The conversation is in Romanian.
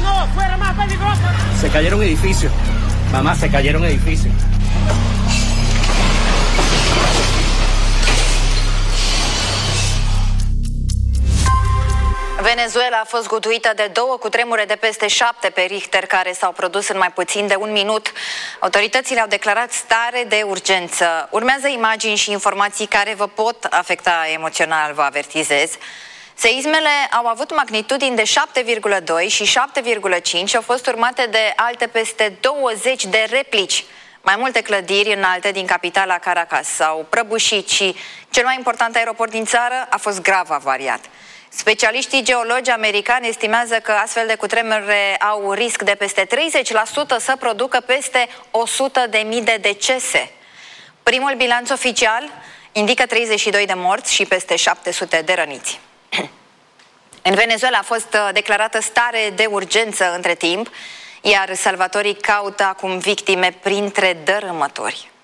Se cayeron edificios. Mamá, se cayeron edificios. Venezuela a fost gutuită de 2 cutremure de peste 7 pe Richter, care s-au produs în mai puțin de un minut. Autoritățile au declarat stare de urgență. Urmează imagini și informații care vă pot afecta emoțional, vă avertizez. Seismele au avut magnitudini de 7,2 și 7,5 și au fost urmate de alte peste 20 de replici. Mai multe clădiri înalte din capitala Caracas s-au prăbușit și cel mai important aeroport din țară a fost grav avariat. Specialiștii geologi americani estimează că astfel de cutremure au risc de peste 30% să producă peste 100.000 de decese. Primul bilanț oficial indică 32 de morți și peste 700 de răniți. În Venezuela a fost declarată stare de urgență între timp, iar salvatorii caută acum victime printre dărâmători.